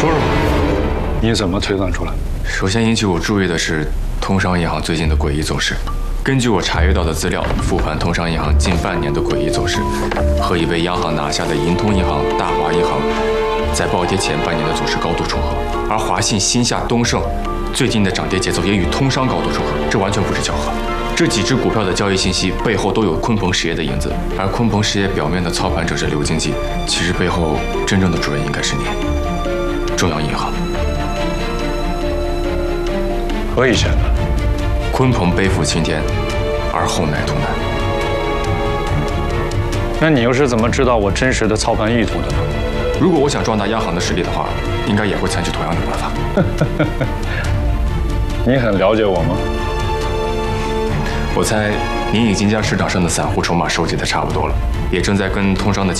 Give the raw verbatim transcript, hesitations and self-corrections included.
说说，你怎么推断出来？ 首先引起我注意的是通商银行最近的诡异走势。根据我查阅到的资料，复盘通商银行近半年的诡异走势，和已被央行拿下的银通银行、大华银行在暴跌前半年的走势高度重合，而华信、新夏、东盛最近的涨跌节奏也与通商高度重合，这完全不是巧合。这几只股票的交易信息背后都有鲲鹏实业的影子，而鲲鹏实业表面的操盘者是刘经济，其实背后真正的主人应该是你，中央银行。 何以见的？ 鲲鹏背负青天，而后乃图难。 那你又是怎么知道我真实的操盘意图的呢？ 如果我想壮大央行的实力的话，应该也会采取同样的办法。 你很了解我吗？ 我猜您已经将市场上的散户筹码收集的差不多了，也正在跟通商的其